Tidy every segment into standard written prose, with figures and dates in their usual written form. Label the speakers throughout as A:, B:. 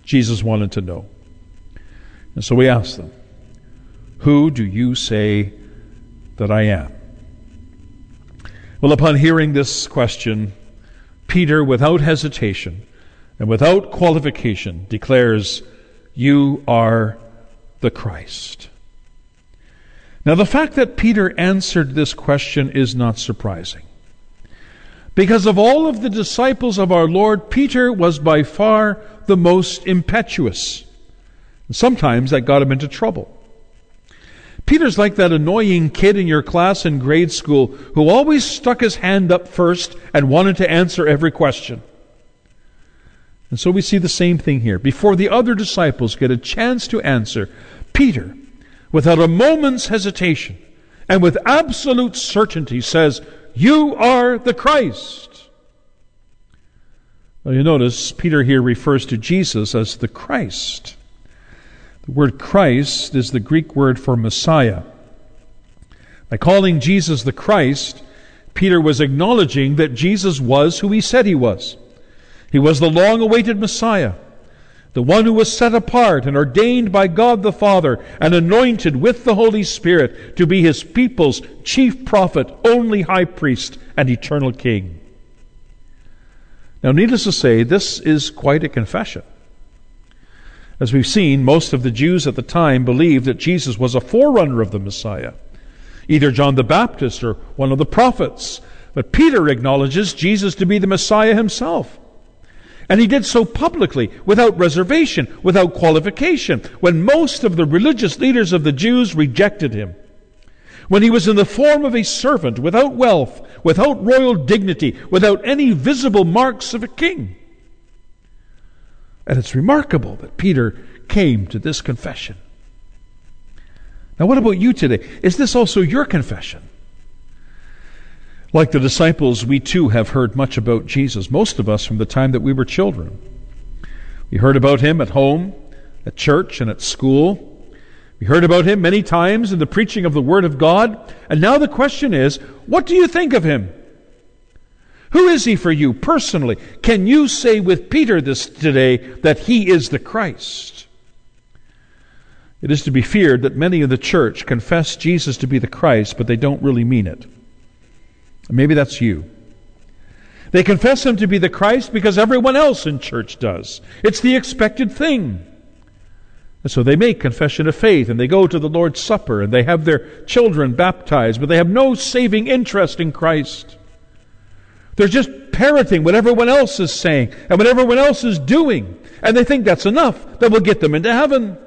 A: Jesus wanted to know. And so we asked them, "Who do you say that I am?" Well, upon hearing this question, Peter, without hesitation and without qualification, declares, "You are the Christ." Now, the fact that Peter answered this question is not surprising. Because of all of the disciples of our Lord, Peter was by far the most impetuous. And sometimes that got him into trouble. Peter's like that annoying kid in your class in grade school who always stuck his hand up first and wanted to answer every question. And so we see the same thing here. Before the other disciples get a chance to answer, Peter, without a moment's hesitation and with absolute certainty, says, "You are the Christ." Now you notice Peter here refers to Jesus as the Christ. The word Christ is the Greek word for Messiah. By calling Jesus the Christ, Peter was acknowledging that Jesus was who he said he was. He was the long-awaited Messiah, the one who was set apart and ordained by God the Father and anointed with the Holy Spirit to be his people's chief prophet, only high priest, and eternal king. Now, needless to say, this is quite a confession. As we've seen, most of the Jews at the time believed that Jesus was a forerunner of the Messiah, either John the Baptist or one of the prophets. But Peter acknowledges Jesus to be the Messiah himself. And he did so publicly, without reservation, without qualification, when most of the religious leaders of the Jews rejected him. When he was in the form of a servant, without wealth, without royal dignity, without any visible marks of a king. And it's remarkable that Peter came to this confession. Now, what about you today? Is this also your confession? Like the disciples, we too have heard much about Jesus, most of us from the time that we were children. We heard about him at home, at church, and at school. We heard about him many times in the preaching of the Word of God. And now the question is, what do you think of him? Who is he for you personally? Can you say with Peter this today that he is the Christ? It is to be feared that many in the church confess Jesus to be the Christ, but they don't really mean it. Maybe that's you. They confess him to be the Christ because everyone else in church does. It's the expected thing. And so they make confession of faith, and they go to the Lord's Supper, and they have their children baptized, but they have no saving interest in Christ. They're just parroting what everyone else is saying and what everyone else is doing, and they think that's enough that will get them into heaven.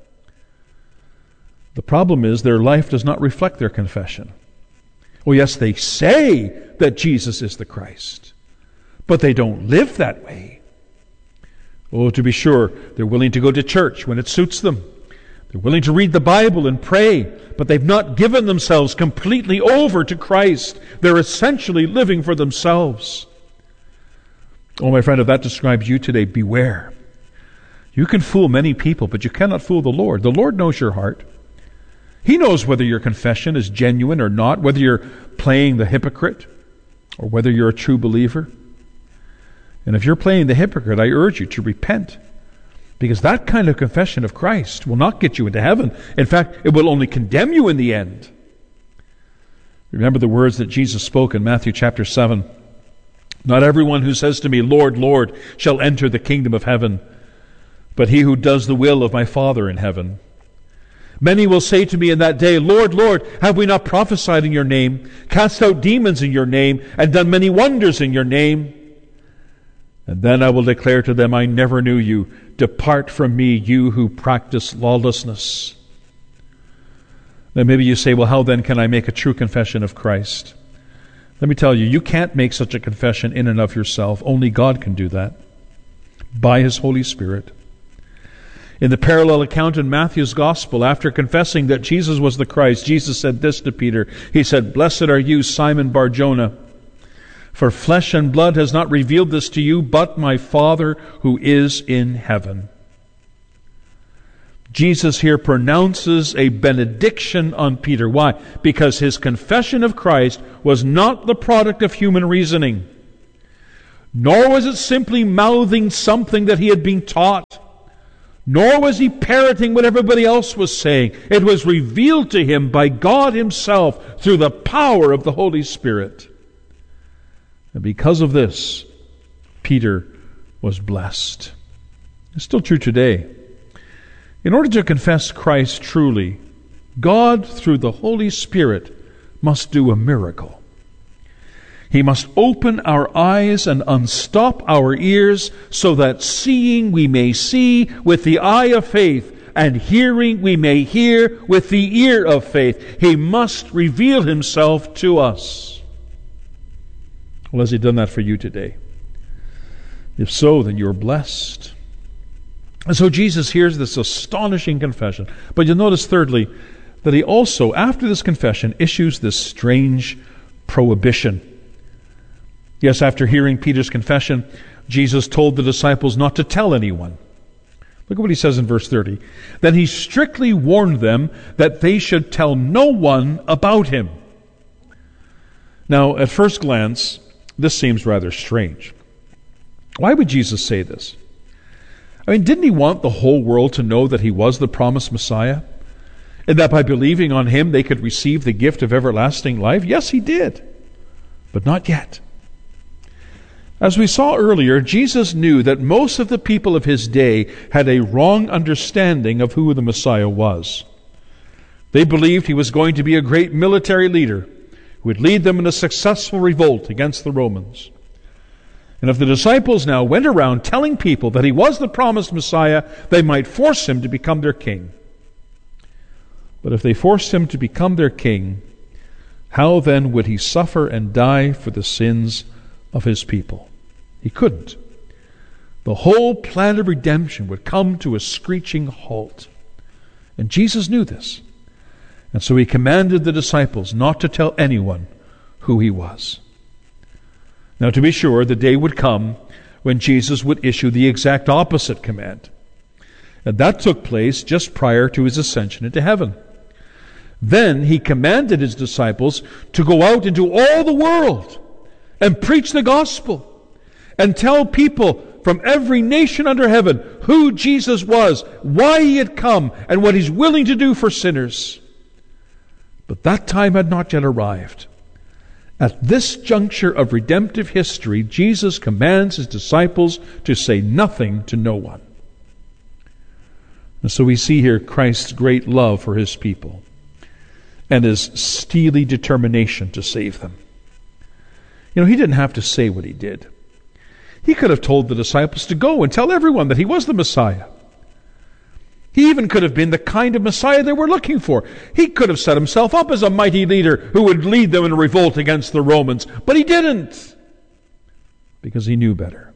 A: The problem is their life does not reflect their confession. Oh, yes, they say that Jesus is the Christ, but they don't live that way. Oh, to be sure, they're willing to go to church when it suits them. They're willing to read the Bible and pray, but they've not given themselves completely over to Christ. They're essentially living for themselves. Oh, my friend, if that describes you today, beware. You can fool many people, but you cannot fool the Lord. The Lord knows your heart. He knows whether your confession is genuine or not, whether you're playing the hypocrite or whether you're a true believer. And if you're playing the hypocrite, I urge you to repent, because that kind of confession of Christ will not get you into heaven. In fact, it will only condemn you in the end. Remember the words that Jesus spoke in Matthew chapter 7. "Not everyone who says to me, 'Lord, Lord,' shall enter the kingdom of heaven, but he who does the will of my Father in heaven. Many will say to me in that day, 'Lord, Lord, have we not prophesied in your name, cast out demons in your name, and done many wonders in your name?' And then I will declare to them, 'I never knew you. Depart from me, you who practice lawlessness.'" Now maybe you say, "Well, how then can I make a true confession of Christ?" Let me tell you, you can't make such a confession in and of yourself. Only God can do that, by His Holy Spirit. In the parallel account in Matthew's Gospel, after confessing that Jesus was the Christ, Jesus said this to Peter. He said, "Blessed are you, Simon Bar-Jonah, for flesh and blood has not revealed this to you, but my Father who is in heaven." Jesus here pronounces a benediction on Peter. Why? Because his confession of Christ was not the product of human reasoning, nor was it simply mouthing something that he had been taught. Nor was he parroting what everybody else was saying. It was revealed to him by God himself through the power of the Holy Spirit. And because of this, Peter was blessed. It's still true today. In order to confess Christ truly, God, through the Holy Spirit, must do a miracle. He must open our eyes and unstop our ears so that seeing we may see with the eye of faith and hearing we may hear with the ear of faith. He must reveal himself to us. Well, has he done that for you today? If so, then you're blessed. And so Jesus hears this astonishing confession. But you'll notice, thirdly, that he also, after this confession, issues this strange prohibition. Yes, after hearing Peter's confession, Jesus told the disciples not to tell anyone. Look at what he says in verse 30. Then he strictly warned them that they should tell no one about him. Now, at first glance, this seems rather strange. Why would Jesus say this? I mean, didn't he want the whole world to know that he was the promised Messiah? And that by believing on him they could receive the gift of everlasting life? Yes, he did. But not yet. As we saw earlier, Jesus knew that most of the people of his day had a wrong understanding of who the Messiah was. They believed he was going to be a great military leader who would lead them in a successful revolt against the Romans. And if the disciples now went around telling people that he was the promised Messiah, they might force him to become their king. But if they forced him to become their king, how then would he suffer and die for the sins of his people? He couldn't. The whole plan of redemption would come to a screeching halt. And Jesus knew this. And so he commanded the disciples not to tell anyone who he was. Now, to be sure, the day would come when Jesus would issue the exact opposite command. And that took place just prior to his ascension into heaven. Then he commanded his disciples to go out into all the world and preach the gospel and tell people from every nation under heaven who Jesus was, why he had come, and what he's willing to do for sinners. But that time had not yet arrived. At this juncture of redemptive history, Jesus commands his disciples to say nothing to no one. And so we see here Christ's great love for his people and his steely determination to save them. You know, he didn't have to say what he did. He could have told the disciples to go and tell everyone that he was the Messiah. He even could have been the kind of Messiah they were looking for. He could have set himself up as a mighty leader who would lead them in a revolt against the Romans. But he didn't, because he knew better.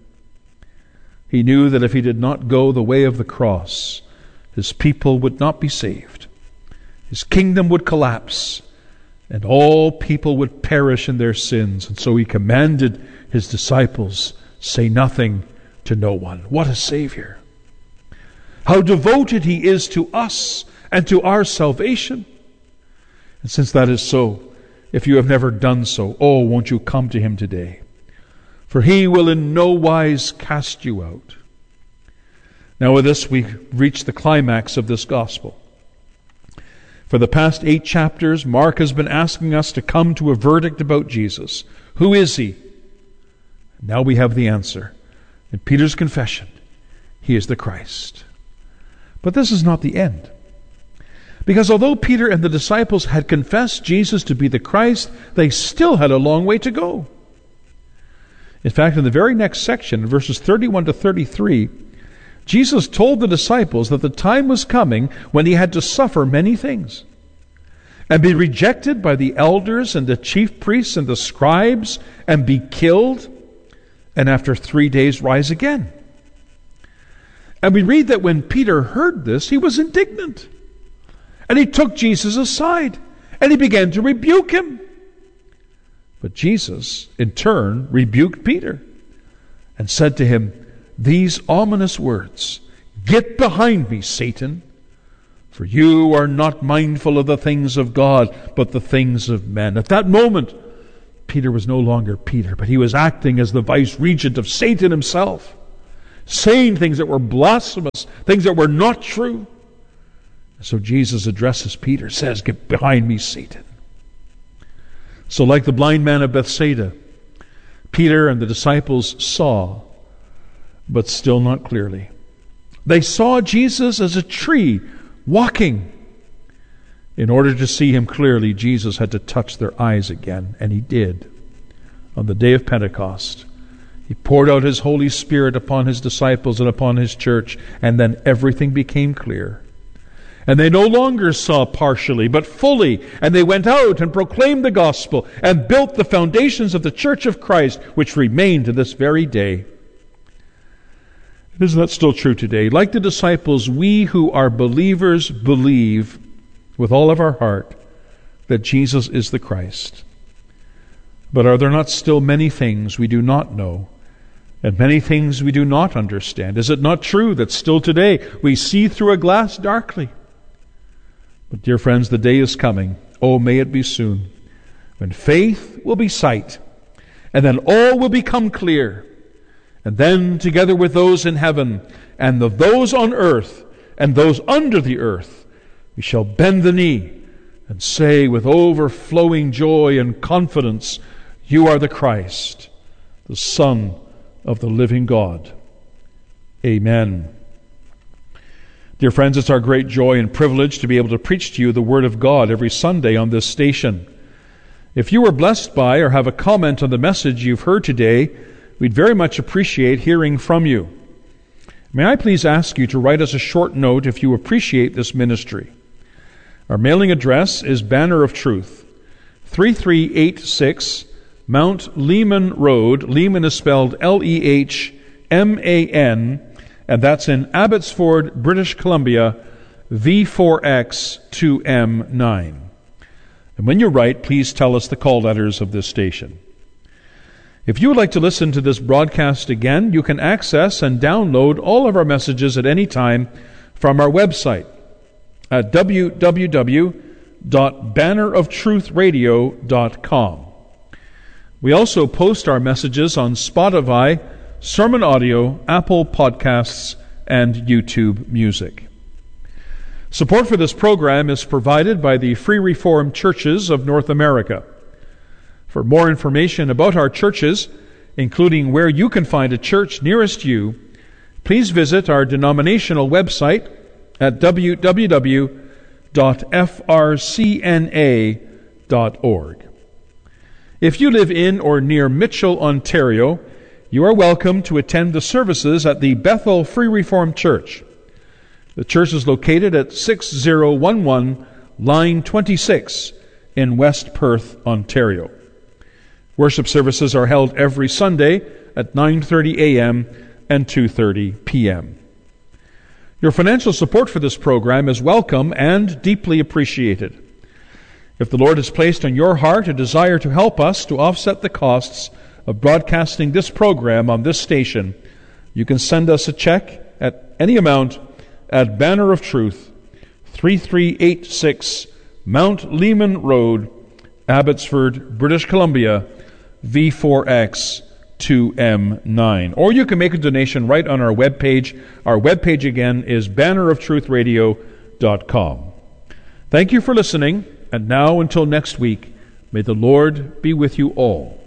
A: He knew that if he did not go the way of the cross, his people would not be saved. His kingdom would collapse, and all people would perish in their sins. And so he commanded his disciples, say nothing to no one. What a Savior! How devoted he is to us and to our salvation. And since that is so, if you have never done so, oh, won't you come to him today? For he will in no wise cast you out. Now with this, we reach the climax of this gospel. For the past 8 chapters, Mark has been asking us to come to a verdict about Jesus. Who is he? Now we have the answer. In Peter's confession, he is the Christ. But this is not the end. Because although Peter and the disciples had confessed Jesus to be the Christ, they still had a long way to go. In fact, in the very next section, verses 31 to 33, Jesus told the disciples that the time was coming when he had to suffer many things and be rejected by the elders and the chief priests and the scribes and be killed, and after 3 days rise again. And we read that when Peter heard this, he was indignant. And he took Jesus aside and he began to rebuke him. But Jesus, in turn, rebuked Peter and said to him these ominous words, "Get behind me, Satan, for you are not mindful of the things of God, but the things of men." At that moment, Peter was no longer Peter, but he was acting as the vice-regent of Satan himself. saying things that were blasphemous, things that were not true. So Jesus addresses Peter, says, "Get behind me, Satan." So like the blind man of Bethsaida, Peter and the disciples saw, but still not clearly. They saw Jesus as a tree walking. In order to see him clearly, Jesus had to touch their eyes again, and he did. On the day of Pentecost, he poured out his Holy Spirit upon his disciples and upon his church, and then everything became clear. And they no longer saw partially, but fully, and they went out and proclaimed the gospel and built the foundations of the church of Christ, which remain to this very day. Isn't that still true today? Like the disciples, we who are believers believe with all of our heart that Jesus is the Christ. But are there not still many things we do not know, and many things we do not understand? Is it not true that still today we see through a glass darkly? But dear friends, the day is coming, oh may it be soon, when faith will be sight, and then all will become clear. And then together with those in heaven, and of those on earth, and those under the earth, we shall bend the knee and say with overflowing joy and confidence, "You are the Christ, the Son of the living God." Amen. Dear friends, it's our great joy and privilege to be able to preach to you the Word of God every Sunday on this station. If you were blessed by or have a comment on the message you've heard today, we'd very much appreciate hearing from you. May I please ask you to write us a short note if you appreciate this ministry. Our mailing address is Banner of Truth, 3386 Mount Lehman Road. Lehman is spelled Lehman, and that's in Abbotsford, British Columbia, V4X2M9. And when you write, please tell us the call letters of this station. If you would like to listen to this broadcast again, you can access and download all of our messages at any time from our website at www.banneroftruthradio.com. We also post our messages on Spotify, Sermon Audio, Apple Podcasts, and YouTube Music. Support for this program is provided by the Free Reformed Churches of North America. For more information about our churches, including where you can find a church nearest you, please visit our denominational website at www.frcna.org. If you live in or near Mitchell, Ontario, you are welcome to attend the services at the Bethel Free Reformed Church. The church is located at 6011 Line 26 in West Perth, Ontario. Worship services are held every Sunday at 9:30 a.m. and 2:30 p.m. Your financial support for this program is welcome and deeply appreciated. If the Lord has placed on your heart a desire to help us to offset the costs of broadcasting this program on this station, you can send us a check at any amount at Banner of Truth, 3386 Mount Lehman Road, Abbotsford, British Columbia, V4X2M9. Or you can make a donation right on our webpage. Our webpage again is banneroftruthradio.com. Thank you for listening, and now until next week, may the Lord be with you all.